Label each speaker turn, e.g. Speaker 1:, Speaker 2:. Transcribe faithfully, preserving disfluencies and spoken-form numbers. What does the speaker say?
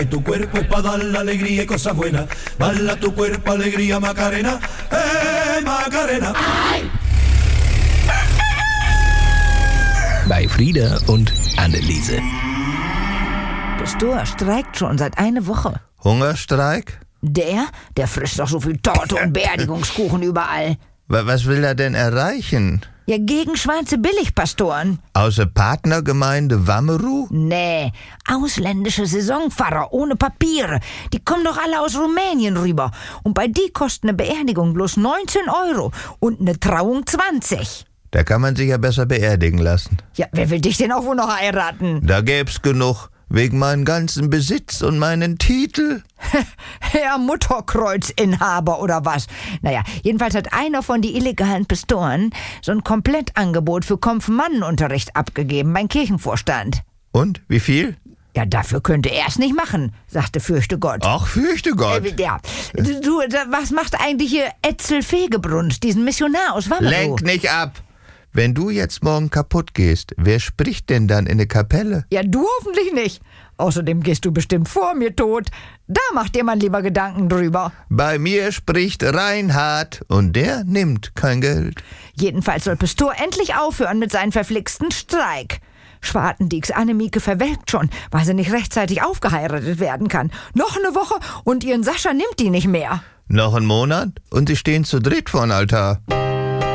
Speaker 1: Tu cuerpo es para dar la alegría y cosas buenas. Bala tu cuerpo, alegría, Macarena. Eh, Macarena.
Speaker 2: Bei Frieda und Anneliese.
Speaker 3: Pastor streikt schon seit einer Woche.
Speaker 4: Hungerstreik?
Speaker 3: Der? Der frisst doch so viel Torte und Beerdigungskuchen überall.
Speaker 4: Was will er denn erreichen?
Speaker 3: Ja, gegen schwarze Billigpastoren.
Speaker 4: Aus der Partnergemeinde Wammeru?
Speaker 3: Nee, ausländische Saisonpfarrer ohne Papiere. Die kommen doch alle aus Rumänien rüber. Und bei die kostet eine Beerdigung bloß neunzehn Euro und eine Trauung zwanzig.
Speaker 4: Da kann man sich ja besser beerdigen lassen.
Speaker 3: Ja, wer will dich denn auch wohl noch heiraten?
Speaker 4: Da gäb's genug. Wegen meinen ganzen Besitz und meinen Titel.
Speaker 3: Herr Mutterkreuzinhaber oder was? Naja, jedenfalls hat einer von die illegalen Pastoren so ein Komplettangebot für Konfirmandenunterricht abgegeben beim Kirchenvorstand.
Speaker 4: Und, wie viel?
Speaker 3: Ja, dafür könnte er es nicht machen, sagte Fürchte Gott.
Speaker 4: Ach, fürchte Gott.
Speaker 3: Äh, ja. Du, du, was macht eigentlich hier Etzel Fegebrunz, diesen Missionar aus Wammeru?
Speaker 4: Lenk nicht ab. Wenn du jetzt morgen kaputt gehst, wer spricht denn dann in der Kapelle?
Speaker 3: Ja, du hoffentlich nicht. Außerdem gehst du bestimmt vor mir tot. Da macht dir man lieber Gedanken drüber.
Speaker 4: Bei mir spricht Reinhard und der nimmt kein Geld.
Speaker 3: Jedenfalls soll Pastor endlich aufhören mit seinem verflixten Streik. Schwartendieks Annemieke verwelkt schon, weil sie nicht rechtzeitig aufgeheiratet werden kann. Noch eine Woche und ihren Sascha nimmt die nicht mehr.
Speaker 4: Noch einen Monat und sie stehen zu dritt vor dem Altar.